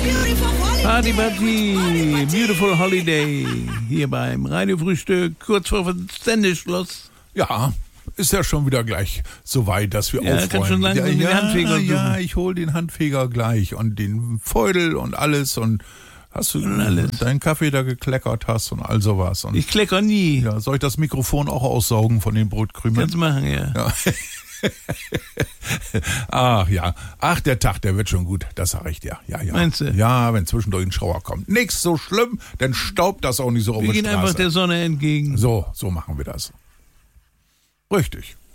Party, Beautiful Holiday, hier beim Radiofrühstück, kurz vor Sendeschluss. Ja, ist ja schon wieder gleich so weit, dass wir aufräumen. Kann schon langsam den Handfeger suchen. Ja, ich hol den Handfeger gleich und den Feudel und alles und hast du deinen Kaffee da gekleckert hast und all sowas. Und ich klecker nie. Ja, soll ich das Mikrofon auch aussaugen von den Brotkrümeln? Kannst machen, ja. Ach ja, der Tag, der wird schon gut, das sag ich dir. Ja. Meinst du? Ja, wenn zwischendurch ein Schauer kommt. Nichts so schlimm, dann staubt das auch nicht so auf der Straße. Wir gehen einfach der Sonne entgegen. So machen wir das. Richtig.